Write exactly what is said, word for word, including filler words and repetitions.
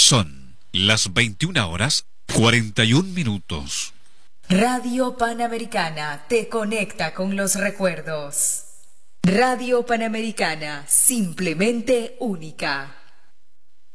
Son las veintiuna horas cuarenta y un minutos. Radio Panamericana te conecta con los recuerdos. Radio Panamericana, simplemente única.